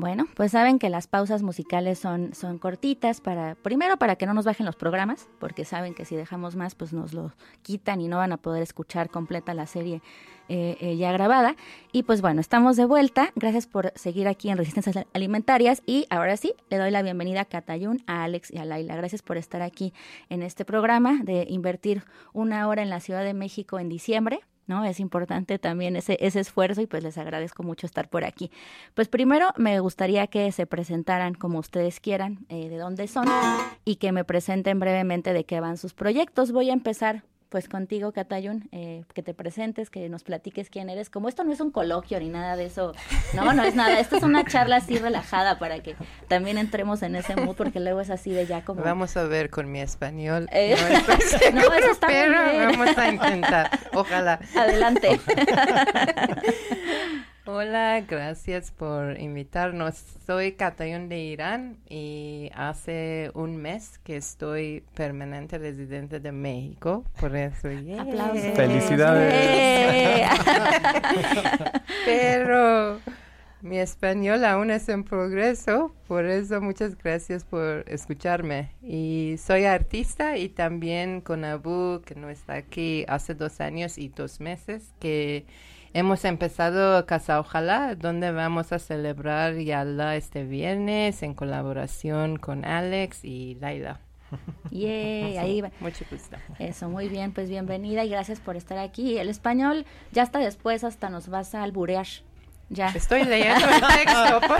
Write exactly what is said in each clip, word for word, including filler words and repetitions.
Bueno, pues saben que las pausas musicales son, son cortitas, para primero para que no nos bajen los programas, porque saben que si dejamos más, pues nos lo quitan y no van a poder escuchar completa la serie eh, eh, ya grabada. Y pues bueno, estamos de vuelta. Gracias por seguir aquí en Resistencias Alimentarias. Y ahora sí, le doy la bienvenida a Catayún, a Alex y a Laila. Gracias por estar aquí en este programa de invertir una hora en la Ciudad de México en diciembre, ¿no? Es importante también ese, ese esfuerzo y pues les agradezco mucho estar por aquí. Pues primero me gustaría que se presentaran como ustedes quieran, eh, de dónde son y que me presenten brevemente de qué van sus proyectos. Voy a empezar pues contigo, Catayún, eh, que te presentes, que nos platiques quién eres. Como esto no es un coloquio ni nada de eso, no, no es nada, esto es una charla así relajada para que también entremos en ese mood, porque luego es así de ya como... Vamos a ver con mi español. Eh, no, estoy no, segura, eso está pero muy bien. vamos a intentar, ojalá. Adelante. Hola, gracias por invitarnos. Soy Catayún de Irán y hace un mes que estoy permanente residente de México, por eso. Yeah. Aplausos. Felicidades. Yeah. Pero mi español aún es en progreso, por eso muchas gracias por escucharme. Y soy artista y también con Abu, que no está aquí, hace dos años y dos meses que hemos empezado Casa Ojalá, donde vamos a celebrar Yalda este viernes en colaboración con Alex y Laila. Yay, ahí va. Mucho gusto. Eso, muy bien, pues bienvenida y gracias por estar aquí. El español ya hasta después hasta nos vas a alburear. Ya. Estoy leyendo el texto, por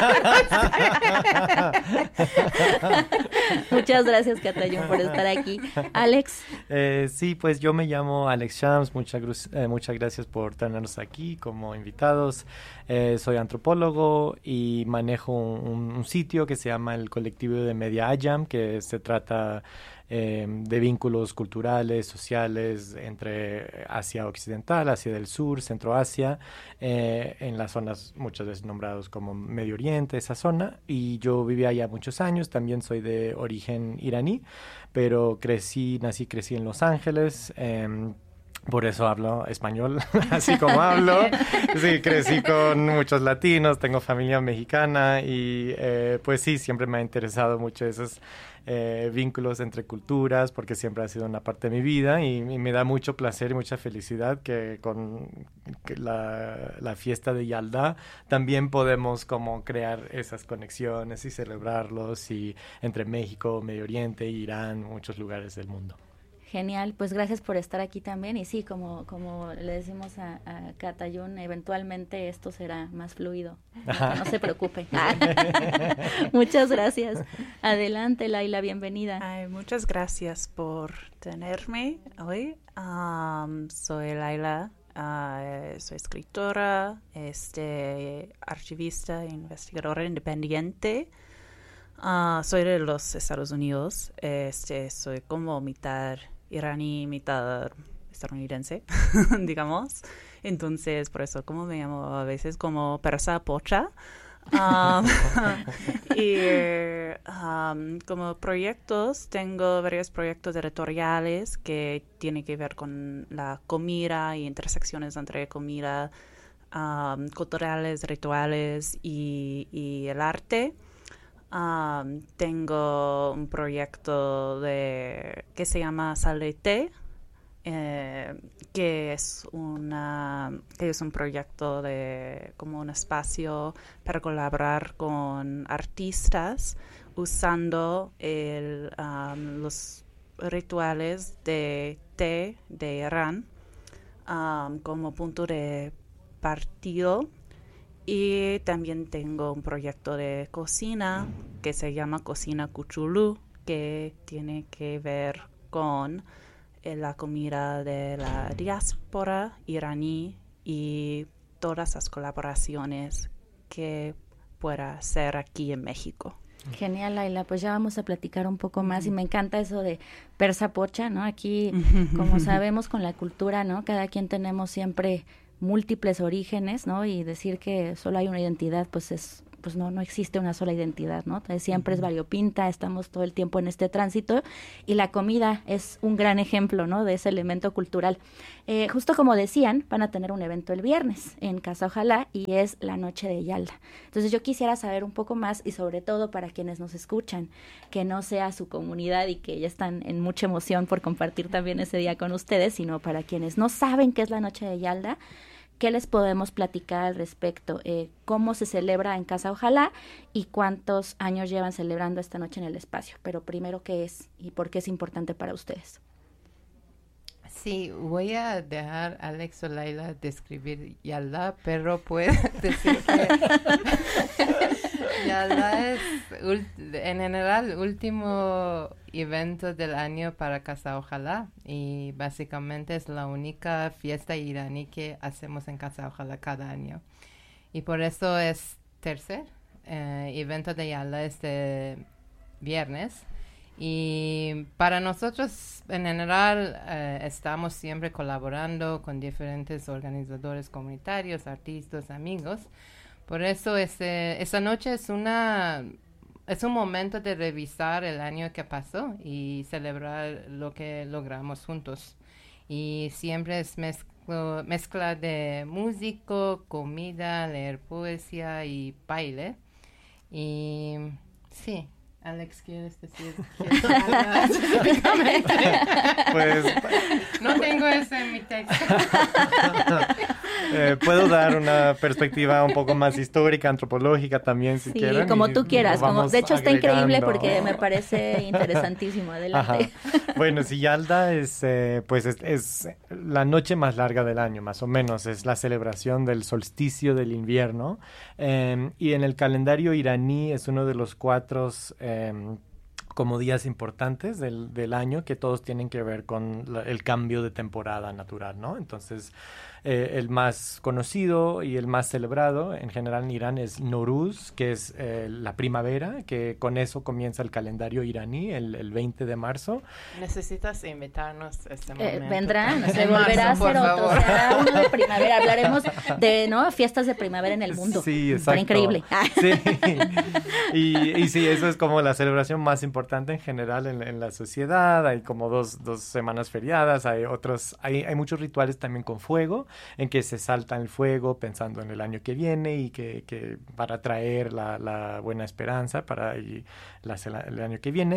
eso. Muchas gracias, Catayún, por estar aquí. Alex. Eh, sí, pues yo me llamo Alex Shams, muchas, eh, muchas gracias por tenernos aquí como invitados. Eh, soy antropólogo y manejo un, un sitio que se llama el Colectivo de Media Ayam, que se trata eh, de vínculos culturales, sociales entre Asia Occidental, Asia del Sur, Centro Asia, eh, en las zonas muchas veces nombrados como Medio Oriente, esa zona. Y yo viví allá muchos años, también soy de origen iraní, pero crecí, nací, crecí en Los Ángeles. Eh, Por eso hablo español, así como hablo. Sí, crecí con muchos latinos, tengo familia mexicana y eh, pues sí, siempre me ha interesado mucho esos eh, vínculos entre culturas porque siempre ha sido una parte de mi vida y, y me da mucho placer y mucha felicidad que con que la, la fiesta de Yalda también podemos como crear esas conexiones y celebrarlos y entre México, Medio Oriente, Irán, muchos lugares del mundo. Genial, pues gracias por estar aquí también y sí, como como le decimos a, a Catayún, eventualmente esto será más fluido, no, que no se preocupe. Muchas gracias. Adelante, Laila, bienvenida. Ay, muchas gracias por tenerme hoy. Um, soy Laila, uh, soy escritora, este, archivista e investigadora independiente. Uh, soy de los Estados Unidos, este, soy como mitad iraní, mitad estadounidense, digamos. Entonces, por eso como me llamo a veces como persa pocha. Um, y um, como proyectos, tengo varios proyectos editoriales que tienen que ver con la comida y intersecciones entre comida, um, culturales, rituales y, y el arte. Um, tengo un proyecto de que se llama Salete, eh, que es una que es un proyecto de como un espacio para colaborar con artistas usando el, um, los rituales de té de Irán um, como punto de partida. Y también tengo un proyecto de cocina que se llama Cocina Kuchulu, que tiene que ver con eh, la comida de la diáspora iraní y todas las colaboraciones que pueda hacer aquí en México. Genial, Laila, pues ya vamos a platicar un poco más y me encanta eso de persa pocha, ¿no? Aquí, como sabemos, con la cultura, ¿no? Cada quien tenemos siempre múltiples orígenes, ¿no? Y decir que solo hay una identidad, pues es pues no, no existe una sola identidad, ¿no? Entonces, siempre uh-huh. es variopinta, estamos todo el tiempo en este tránsito, y la comida es un gran ejemplo, ¿no? De ese elemento cultural. Eh, justo como decían, van a tener un evento el viernes en Casa Ojalá, y es la Noche de Yalda. Entonces yo quisiera saber un poco más, y sobre todo para quienes nos escuchan, que no sea su comunidad y que ya están en mucha emoción por compartir también ese día con ustedes, sino para quienes no saben qué es la Noche de Yalda, ¿qué les podemos platicar al respecto? Eh, ¿Cómo se celebra en Casa Ojalá y cuántos años llevan celebrando esta noche en el espacio? Pero primero, ¿qué es y por qué es importante para ustedes? Sí, voy a dejar a Alex o Laila describir Yalda, pero puedo decir que Yalda es en general el último evento del año para Casa Ojalá, y básicamente es la única fiesta iraní que hacemos en Casa Ojalá cada año. Y por eso es tercer eh, evento de Yalda este viernes. Y para nosotros, en general, eh, estamos siempre colaborando con diferentes organizadores comunitarios, artistas, amigos. Por eso ese, esa noche es una es un momento de revisar el año que pasó y celebrar lo que logramos juntos. Y siempre es mezclo, mezcla de músico, comida, leer poesía y baile. Y sí. Alex, ¿quieres decir? ¿Quieres específicamente? Pues, no tengo eso en mi texto. eh, puedo dar una perspectiva un poco más histórica, antropológica también, si sí, quieren. Sí, como tú quieras. Como, de hecho, agregando. Está increíble porque me parece interesantísimo. Adelante. Ajá. Bueno, si Yalda es, eh, pues es, es la noche más larga del año, más o menos. Es la celebración del solsticio del invierno. Eh, y en el calendario iraní es uno de los cuatro... Eh, Eh, como días importantes del, del año, que todos tienen que ver con la, el cambio de temporada natural, ¿no? Entonces, eh, el más conocido y el más celebrado en general en Irán es Nowruz, que es eh, la primavera, que con eso comienza el calendario iraní, el, el veinte de marzo. Necesitas invitarnos a este eh, momento. Vendrán, se volverá a hacer otro, será uno de primavera, hablaremos de, ¿no? Fiestas de primavera en el mundo. Sí, exacto. Será increíble. Sí, y, y sí, eso es como la celebración más importante en general en, en la sociedad. Hay como dos, dos semanas feriadas, hay otros, hay, hay muchos rituales también con fuego, en que se salta el fuego pensando en el año que viene y que, que para traer la, la buena esperanza para y la, el año que viene.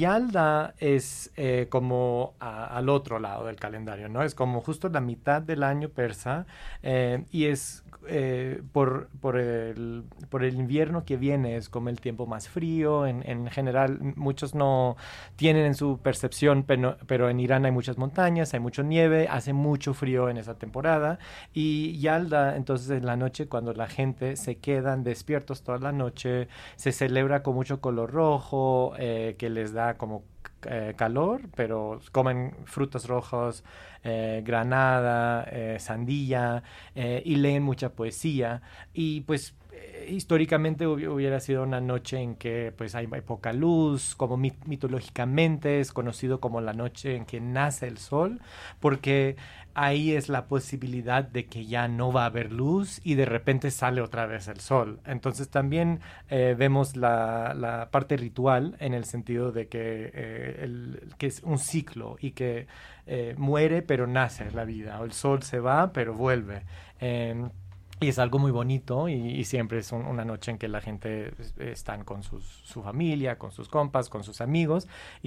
Yalda es eh, como a, al otro lado del calendario, ¿no? Es como justo la mitad del año persa eh, y es eh, por, por, el, por el invierno que viene, es como el tiempo más frío. En, en general, muchos no tienen en su percepción, pero, pero en Irán hay muchas montañas, hay mucha nieve, hace mucho frío en esa temporada. Y Yalda, entonces en la noche, cuando la gente se quedan despiertos toda la noche, se celebra con mucho color rojo, eh, que les da como Eh, calor, pero comen frutos rojos, eh, granada, eh, sandía, eh, y leen mucha poesía. Y pues eh, históricamente hubi- hubiera sido una noche en que pues hay, hay poca luz, como mit- mitológicamente es conocido como la noche en que nace el sol, porque ahí es la posibilidad de que ya no va a haber luz y de repente sale otra vez el sol. Entonces también eh, vemos la, la parte ritual en el sentido de que, eh, el, que es un ciclo y que eh, muere pero nace la vida, o el sol se va pero vuelve. Eh, Y es algo muy bonito y, y siempre es un, una noche en que la gente está con sus, su familia, con sus compas, con sus amigos,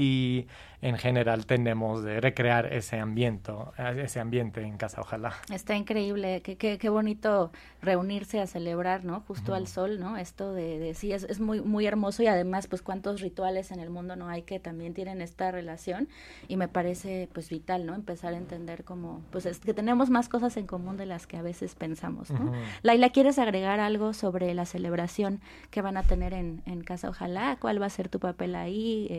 y en general tenemos de recrear ese ambiente, ese ambiente en Casa Ojalá. Está increíble, qué, qué, qué bonito reunirse a celebrar, ¿no? Justo Uh-huh. al sol, ¿no? Esto de, de sí, es, es muy, muy hermoso, y además, pues, cuántos rituales en el mundo no hay que también tienen esta relación, y me parece, pues, vital, ¿no? Empezar a entender como, pues, es que tenemos más cosas en común de las que a veces pensamos, ¿no? Uh-huh. Laila, ¿quieres agregar algo sobre la celebración que van a tener en, en Casa Ojalá? ¿Cuál va a ser tu papel ahí? Eh,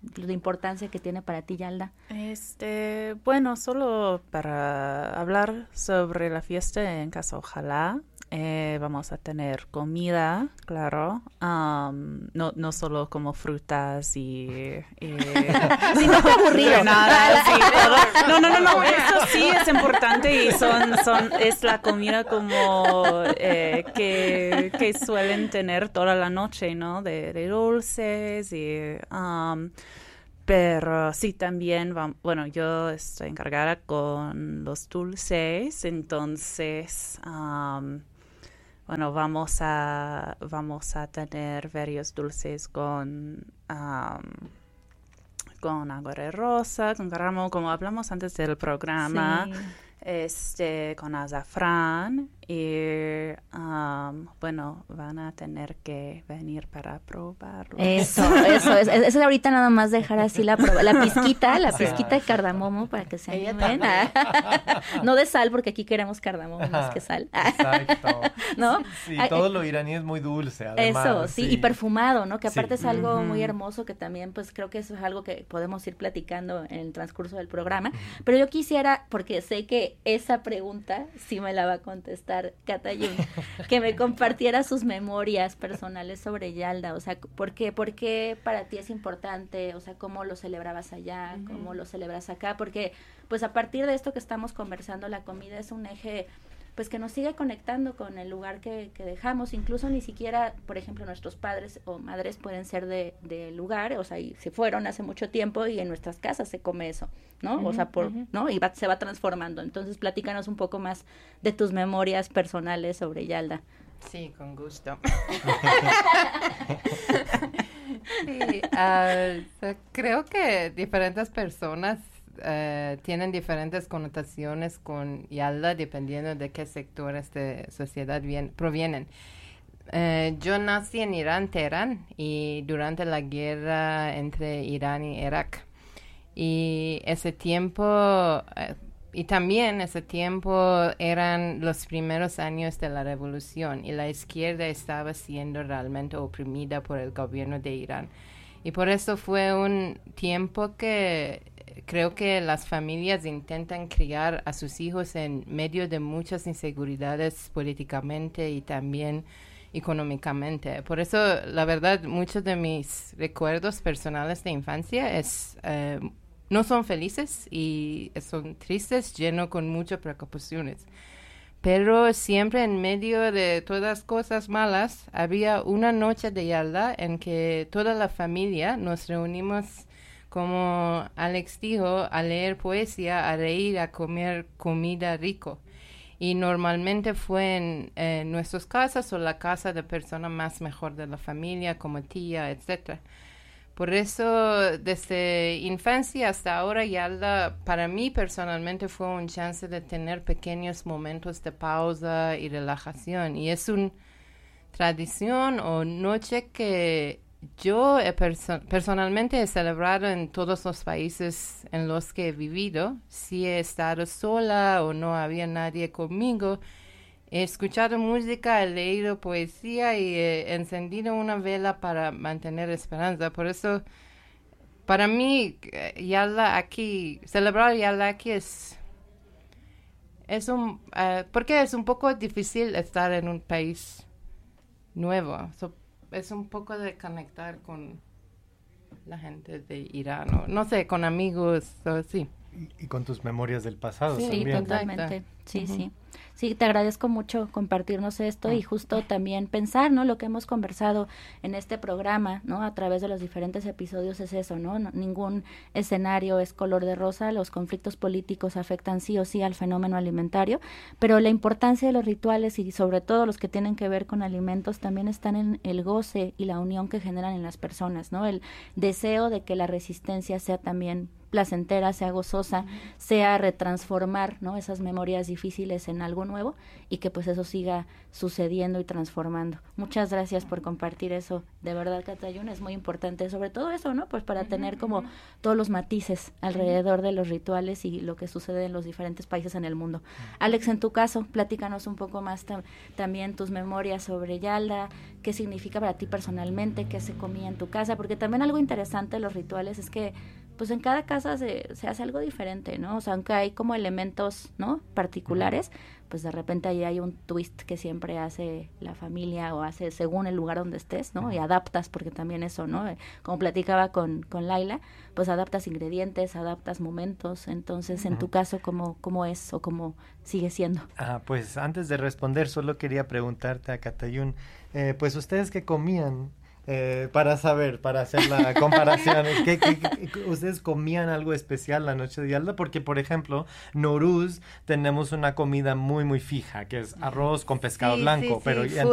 la importancia que tiene para ti, Yalda. Este, bueno, solo para hablar sobre la fiesta en Casa Ojalá. Eh, vamos a tener comida, claro, um, no, no solo como frutas y... y si no te aburrido. Nada, sí, todo. No, no, no, no, eso sí es importante y son, son, es la comida como eh, que, que suelen tener toda la noche, ¿no? De, de dulces y... Um, Pero sí, también, va, bueno, yo estoy encargada con los dulces, entonces... Um, Bueno, vamos a vamos a tener varios dulces con um, con agua de rosa, con caramelo, como hablamos antes del programa, sí. este, con azafrán y um, bueno, van a tener que venir para probarlo. Eso, eso, es, es, es ahorita nada más dejar así la prueba, la pizquita, la pizquita de cardamomo para que se animen. No de sal, porque aquí queremos cardamomo más que sal. Exacto. ¿No? Sí, sí, todo lo iraní es muy dulce, además. Eso, sí, sí. Y perfumado, ¿no? Que aparte sí. es algo uh-huh. muy hermoso que también, pues creo que eso es algo que podemos ir platicando en el transcurso del programa. Uh-huh. Pero yo quisiera, porque sé que esa pregunta sí me la va a contestar Katayun, que me compartiera sus memorias personales sobre Yalda, o sea, ¿por qué, por qué para ti es importante? O sea, ¿cómo lo celebrabas allá? Uh-huh. ¿Cómo lo celebras acá? Porque, pues a partir de esto que estamos conversando, la comida es un eje, pues que nos sigue conectando con el lugar que, que dejamos, incluso ni siquiera, por ejemplo, nuestros padres o madres pueden ser de, de lugar, o sea, y se fueron hace mucho tiempo y en nuestras casas se come eso, ¿no? Uh-huh, o sea, por, uh-huh. ¿no? Y va, se va transformando. Entonces, platícanos un poco más de tus memorias personales sobre Yalda. Sí, con gusto. sí, uh, creo que diferentes personas Uh, tienen diferentes connotaciones con Yalda dependiendo de qué sectores de sociedad bien, provienen. Uh, yo nací en Irán, Teherán, y durante la guerra entre Irán y Irak. Y ese tiempo, uh, y también ese tiempo eran los primeros años de la revolución y la izquierda estaba siendo realmente oprimida por el gobierno de Irán. Y por eso fue un tiempo que creo que las familias intentan criar a sus hijos en medio de muchas inseguridades políticamente y también económicamente. Por eso, la verdad, muchos de mis recuerdos personales de infancia es, eh, no son felices y son tristes, llenos con muchas preocupaciones. Pero siempre en medio de todas cosas malas, había una noche de Yalda en que toda la familia nos reunimos, como Alex dijo, a leer poesía, a reír, a comer comida rico. Y normalmente fue en, en nuestras casas o la casa de persona más mejor de la familia, como tía, etcétera. Por eso, desde infancia hasta ahora, Yalda, para mí personalmente fue un chance de tener pequeños momentos de pausa y relajación. Y es una tradición o noche que yo he perso- personalmente he celebrado en todos los países en los que he vivido. Si he estado sola o no había nadie conmigo, he escuchado música, he leído poesía y he encendido una vela para mantener esperanza. Por eso, para mí, Yalda aquí, celebrar Yalda aquí es, es un, uh, porque es un poco difícil estar en un país nuevo. So, es un poco de conectar con la gente de Irán, o, no sé, con amigos, o, sí. Y, y con tus memorias del pasado sí, también. Sí, totalmente. Sí, uh-huh. sí. Sí, te agradezco mucho compartirnos esto y justo también pensar, ¿no? Lo que hemos conversado en este programa, ¿no? A través de los diferentes episodios es eso, ¿no? no ningún escenario es color de rosa, los conflictos políticos afectan sí o sí al fenómeno alimentario, pero la importancia de los rituales y sobre todo los que tienen que ver con alimentos también están en el goce y la unión que generan en las personas, ¿no? El deseo de que la resistencia sea también placentera, sea gozosa, sea retransformar, ¿no? Esas memorias difíciles en algo nuevo y que pues eso siga sucediendo y transformando. Muchas gracias por compartir eso. De verdad, Katayun, es muy importante, sobre todo eso, ¿no? Pues para tener como todos los matices alrededor de los rituales y lo que sucede en los diferentes países en el mundo. Alex, en tu caso, platícanos un poco más tam- también tus memorias sobre Yalda, qué significa para ti personalmente, qué se comía en tu casa, porque también algo interesante de los rituales es que pues en cada casa se, se hace algo diferente, ¿no? O sea, aunque hay como elementos, ¿no? Particulares, pues de repente ahí hay un twist que siempre hace la familia o hace según el lugar donde estés, ¿no? Y adaptas, porque también eso, ¿no? Como platicaba con, con Laila, pues adaptas ingredientes, adaptas momentos. Entonces, en tu caso, ¿cómo, cómo es o cómo sigue siendo? Ah, pues antes de responder, solo quería preguntarte a Katayun, eh, pues ustedes qué comían. Eh, para saber, para hacer la comparación, ¿qué, qué, qué, ¿ustedes comían algo especial la noche de Yalda? Porque, por ejemplo, Nowruz tenemos una comida muy, muy fija, que es arroz con pescado sí, blanco, sí, pero sí, ya